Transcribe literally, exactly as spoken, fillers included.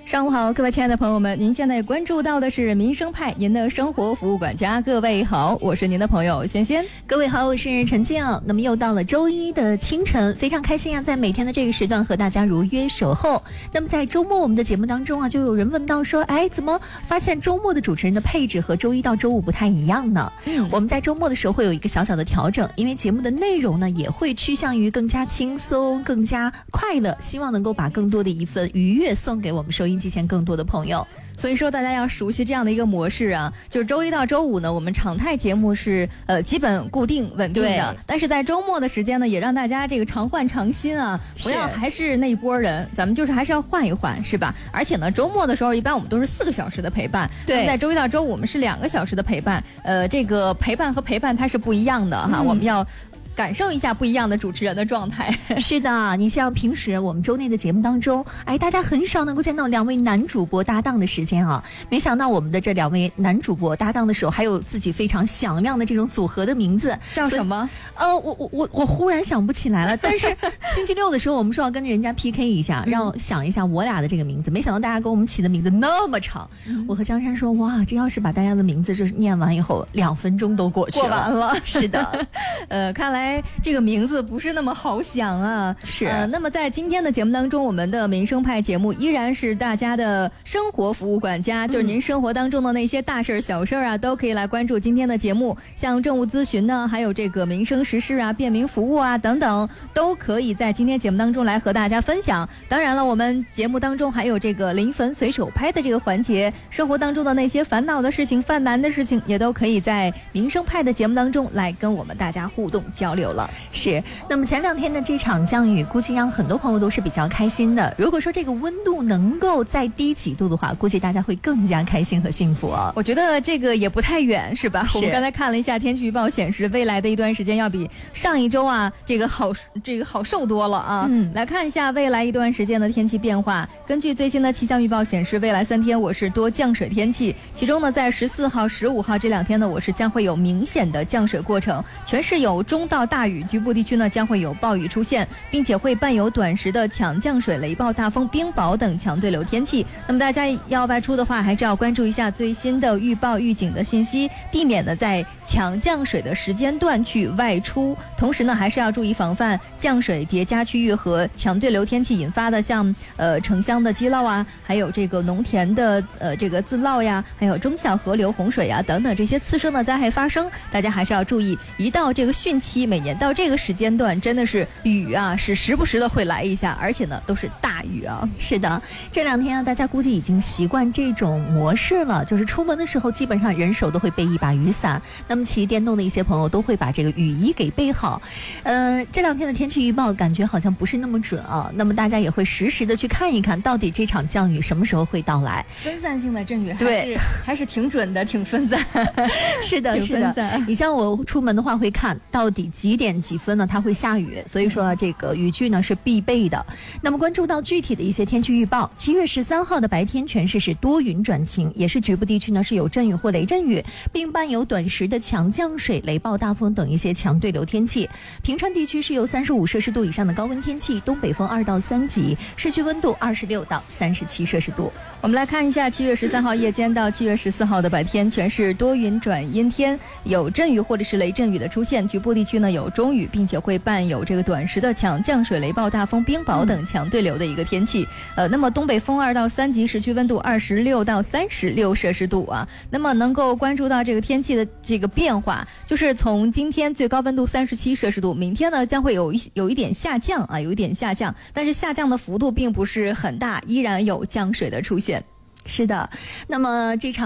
上午好，各位亲爱的朋友们，您现在关注到的是民生派，您的生活服务管家。各位好，我是您的朋友仙仙。 各位好，我是陈静。那么又到了周一的清晨，非常开心啊，在每天的这个时段和大家如约守候。那么在周末我们的节目当中啊，就有人问到说，哎，怎么发现周末的主持人的配置和周一到周五不太一样呢？嗯，我们在周末的时候会有一个小小的调整，因为节目的内容呢也会趋向于更加轻松、更加快乐，希望能够把更多的一份愉悦送给我们收音机前更多的朋友。 所以说大家要熟悉这样的一个模式啊，就是周一到周五呢，我们常态节目是呃基本固定稳定的，但是在周末的时间呢，也让大家这个常换常新啊，不要还是那一波人，咱们就是还是要换一换，是吧？而且呢，周末的时候一般我们都是四个小时的陪伴，对，在周一到周五我们是两个小时的陪伴，呃，这个陪伴和陪伴它是不一样的哈，嗯、我们要感受一下不一样的主持人的状态。 是的，你像平时我们周内的节目当中，哎，大家很少能够见到两位男主播搭档的时间啊。没想到我们的这两位男主播搭档的时候，还有自己非常响亮的这种组合的名字， 叫什么？ 呃，我我我我忽然想不起来了。但是星期六的时候，我们说要跟人家 P K 一下，让想一下我俩的这个名字。没想到大家给我们起的名字那么长，嗯、我和江山说，哇，这要是把大家的名字就是念完以后，两分钟都过去了， 过完了。 是的， 呃，看来。这个名字不是那么好想啊， 是。 呃，那么在今天的节目当中，我们的民生派节目依然是大家的生活服务管家，嗯、就是您生活当中的那些大事小事啊，都可以来关注今天的节目。像政务咨询呢，还有这个民生时事啊、便民服务啊等等，都可以在今天节目当中来和大家分享。当然了，我们节目当中还有这个临汾随手拍的这个环节，生活当中的那些烦恼的事情、犯难的事情，也都可以在民生派的节目当中来跟我们大家互动交流了。 是，那么前两天的这场降雨，估计让很多朋友都是比较开心的。如果说这个温度能够再低几度的话，估计大家会更加开心和幸福哦。 我觉得这个也不太远，是吧？是我们刚才看了一下天气预报，显示未来的一段时间要比上一周啊，这个好，这个好受多了啊。嗯，来看一下未来一段时间的天气变化。根据最新的气象预报显示，未来三天我是多降水天气，其中呢，在十四号、十五号这两天呢，我是将会有明显的降水过程，全市有中到大雨。局部地区呢将会有暴雨出现，并且会伴有短时的强降水、雷暴、大风、冰雹等强对流天气。那么大家要外出的话，还是要关注一下最新的预报预警的信息，避免呢在强降水的时间段去外出。同时呢，还是要注意防范降水叠加区域和强对流天气引发的像呃城乡的积涝啊，还有这个农田的呃这个自涝呀，还有中小河流洪水啊等等这些次生的灾害发生。大家还是要注意，一到这个汛期，每年到这个时间段真的是雨啊，是时不时的会来一下，而且呢都是大雨啊。 是的，这两天啊，大家估计已经习惯这种模式了，就是出门的时候基本上人手都会备一把雨伞。那么骑电动的一些朋友都会把这个雨衣给备好。呃，这两天的天气预报感觉好像不是那么准啊，那么大家也会实时的去看一看，到底这场降雨什么时候会到来。 分散性的阵雨还是对还是挺准的，挺分散。 是的，是的。你像我出门的话，会看到底几点几分呢？它会下雨，所以说这个雨具呢是必备的。那么关注到具体的一些天气预报，七月十三号的白天全市是多云转晴，也是局部地区呢是有阵雨或雷阵雨，并伴有短时的强降水、雷暴、大风等一些强对流天气。平川地区是有三十五摄氏度以上的高温天气，东北风二到三级，市区温度二十六到三十七摄氏度。 我们来看一下七月十三号夜间到七月十四号的白天，全是多云转阴天，有阵雨或者是雷阵雨的出现，局部地区呢有中雨，并且会伴有这个短时的强降水、雷暴、大风、冰雹等强对流的一个天气。呃，那么东北风二到三级，市区温度二十六到三十六摄氏度啊。那么能够关注到这个天气的这个变化，就是从今天最高温度三十七摄氏度，明天呢将会有一有一点下降啊，有一点下降，但是下降的幅度并不是很大，依然有降水的出现。 是的，那么这场